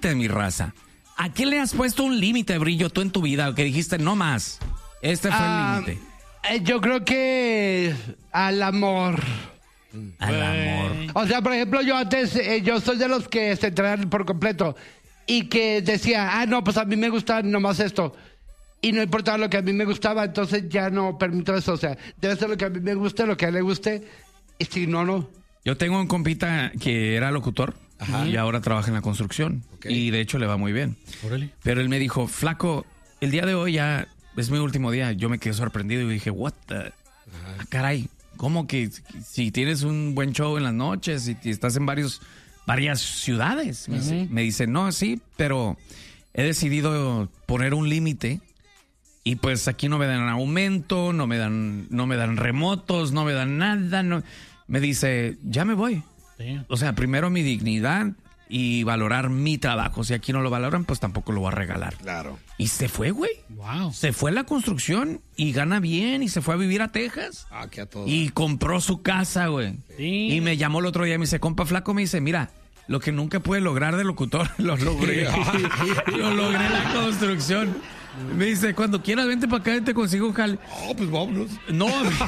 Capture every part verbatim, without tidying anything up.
límite, mi raza. ¿A qué le has puesto un límite, Brillo, tú en tu vida? Que dijiste, no más. Este fue Ah, el límite. eh, yo creo que al amor. Al amor. O sea, por ejemplo, yo antes, eh, yo soy de los que se entregan por completo y que decía, ah, no, pues a mí me gusta nomás esto. Y no importaba lo que a mí me gustaba, entonces ya no permito eso. O sea, debe ser lo que a mí me guste, lo que a él le guste. Y si no, no. Yo tengo un compita que era locutor. Ajá. Y ahora trabaja en la construcción. Okay. Y de hecho le va muy bien. Órale. Pero él me dijo, flaco, el día de hoy ya es mi último día. Yo me quedé sorprendido y dije, what the... Ah, caray, ¿cómo que si tienes un buen show en las noches y, y estás en varios, varias ciudades? Uh-huh. Me dice, me dice, no, sí, pero he decidido poner un límite. Y pues aquí no me dan aumento, no me dan, no me dan remotos, no me dan nada. No. Me dice, ya me voy. Sí. O sea, primero mi dignidad y valorar mi trabajo. Si aquí no lo valoran, pues tampoco lo voy a regalar. Claro. Y se fue, güey. Wow. Se fue a la construcción y gana bien y se fue a vivir a Texas. Ah, que a todo. Y compró su casa, güey. Sí. Y me llamó el otro día y me dice, compa flaco, me dice, mira, lo que nunca pude lograr de locutor, lo logré. Lo logré en la construcción. Me dice, cuando quieras, vente para acá y te consigo un jale. Oh, pues vámonos. No.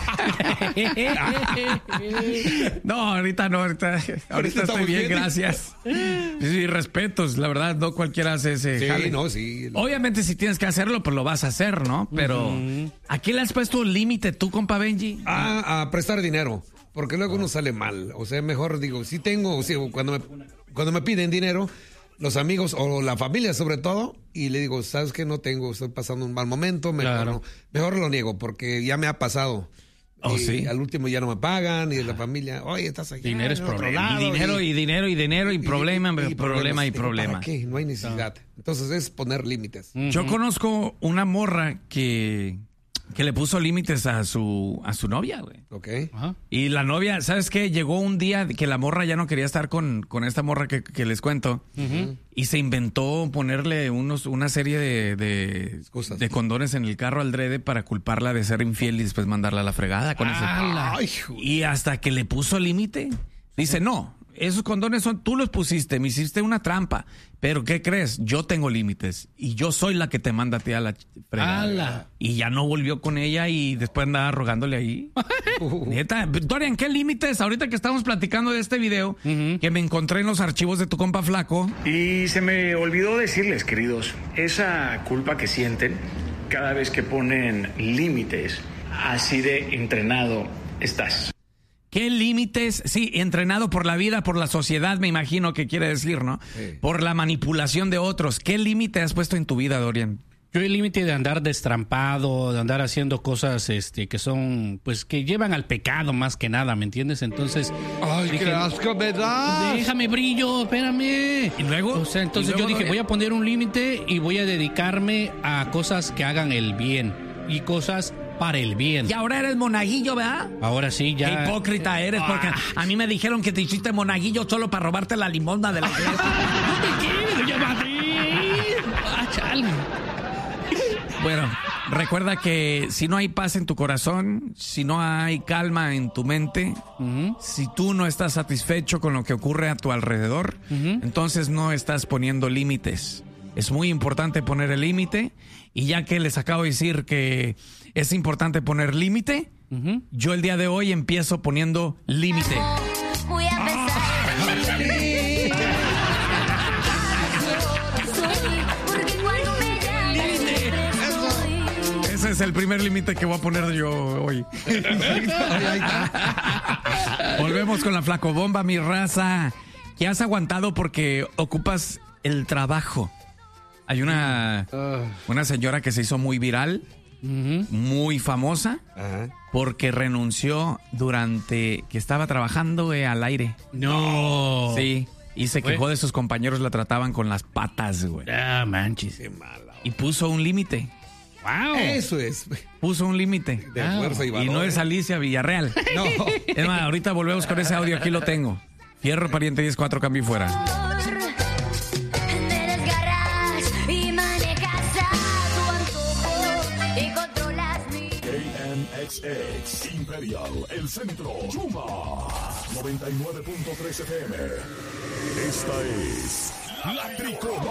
No, ahorita no, ahorita, ahorita, ahorita estoy bien, bien, gracias. Sí, respetos, la verdad, no cualquiera hace ese sí, jale. No, sí. Obviamente, si tienes que hacerlo, pues lo vas a hacer, ¿no? Pero, uh-huh. ¿a qué le has puesto un límite tú, compa Benji? A, a prestar dinero, porque luego uno sale mal. O sea, mejor digo, si tengo, si cuando me, cuando me piden dinero, los amigos o la familia sobre todo, y le digo, ¿sabes qué? No tengo, estoy pasando un mal momento, mejor, claro. no, mejor lo niego, porque ya me ha pasado. Oh, y sí. Al último ya no me pagan, y la familia, oye, estás aquí. Dinero es problema. Y dinero, y, y dinero, y dinero, y, y problema, y, y problema, y problema. ¿Para qué? No hay necesidad. No. Entonces es poner límites. Uh-huh. Yo conozco una morra que... que le puso límites a su a su novia, güey. Ok. Ajá. Y la novia, ¿sabes qué? Llegó un día que la morra ya no quería estar con, con esta morra que, que les cuento. Uh-huh. Y se inventó ponerle unos una serie de, de, de condones en el carro al drede para culparla de ser infiel y después mandarla a la fregada con ah, ese. Ay, y hasta que le puso límite, dice, no, esos condones son, tú los pusiste, me hiciste una trampa. Pero, ¿qué crees? Yo tengo límites. Y yo soy la que te manda a ti a la fregada. ¡Hala! Y ya no volvió con ella y después andaba rogándole ahí. Uh. Neta, Dorian, ¿qué límites? Ahorita que estamos platicando de este video, uh-huh. que me encontré en los archivos de tu compa Flaco. Y se me olvidó decirles, queridos, esa culpa que sienten cada vez que ponen límites, así de entrenado estás. ¿Qué límites? Sí, entrenado por la vida, por la sociedad, me imagino que quiere decir, ¿no? Sí. Por la manipulación de otros. ¿Qué límite has puesto en tu vida, Dorian? Yo el límite de andar destrampado, de andar haciendo cosas este, que son, pues, que llevan al pecado más que nada, ¿me entiendes? Entonces... ¡Ay, dije, qué asco me das! Déjame, Brillo, espérame. ¿Y luego? O sea, entonces luego, yo dije, Dorian? voy a poner un límite y voy a dedicarme a cosas que hagan el bien y cosas... para el bien. Y ahora eres monaguillo, ¿verdad? Ahora sí, ya... Qué hipócrita eres, porque a mí me dijeron que te hiciste monaguillo solo para robarte la limosna de la iglesia. ¡No te quiero, llámate! ¡Ah, chale! Bueno, recuerda que si no hay paz en tu corazón, si no hay calma en tu mente, uh-huh. si tú no estás satisfecho con lo que ocurre a tu alrededor, uh-huh. entonces no estás poniendo límites. Es muy importante poner el límite, y ya que les acabo de decir que es importante poner límite, uh-huh. yo el día de hoy empiezo poniendo límite. Voy a empezar. Ese es el primer límite que voy a poner yo hoy. Volvemos con la flacobomba, mi raza. Que has aguantado porque ocupas el trabajo. Hay una, una señora que se hizo muy viral, uh-huh. muy famosa, uh-huh. porque renunció durante que estaba trabajando eh, al aire. No. Sí, y se quejó de sus compañeros, la trataban con las patas, güey. Ah, manches. Qué mala. Y puso un límite. Wow. Eso es. Puso un límite. De wow. fuerza y valor. Y no es Alicia Villarreal. No. Es más, ahorita volvemos con ese audio, aquí lo tengo. Fierro pariente diez cuatro, cambio y fuera. X X Imperial, el centro, Chuma, noventa y nueve punto tres F M. Esta es La Tricoma.